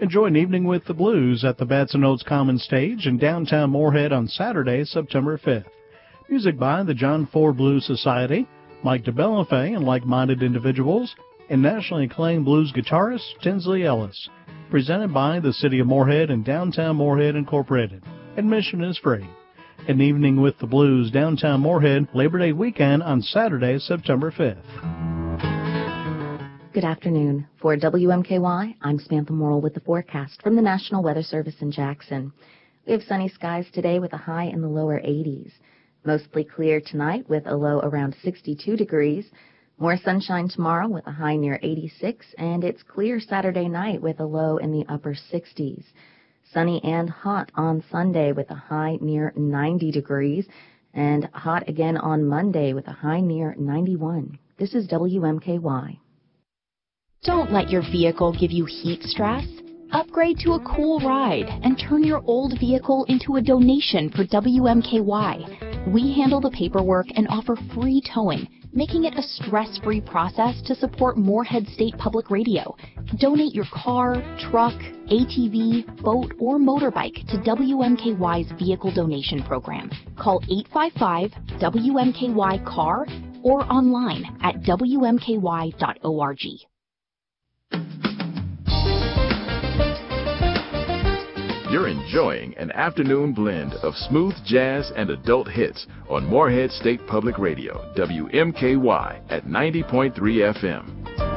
Enjoy an evening with the blues at the Batson Oaks Common Stage in downtown Moorhead on Saturday, September 5th. Music by the John Ford Blues Society, Mike DeBellafay and like-minded individuals, and nationally acclaimed blues guitarist Tinsley Ellis. Presented by the City of Moorhead and Downtown Moorhead Incorporated. Admission is free. An evening with the blues, downtown Moorhead, Labor Day weekend on Saturday, September 5th. Good afternoon. For WMKY, I'm Samantha Morrill with the forecast from the National Weather Service in Jackson. We have sunny skies today with a high in the lower 80s. Mostly clear tonight with a low around 62 degrees. More sunshine tomorrow with a high near 86, and it's clear Saturday night with a low in the upper 60s. Sunny and hot on Sunday with a high near 90 degrees, and hot again on Monday with a high near 91. This is WMKY. Don't let your vehicle give you heat stress. Upgrade to a cool ride and turn your old vehicle into a donation for WMKY. We handle the paperwork and offer free towing, making it a stress-free process to support Moorhead State Public Radio. Donate your car, truck, ATV, boat, or motorbike to WMKY's Vehicle Donation Program. Call 855-WMKY-CAR or online at WMKY.org. You're enjoying an afternoon blend of smooth jazz and adult hits on Moorhead State Public Radio, WMKY at 90.3 FM.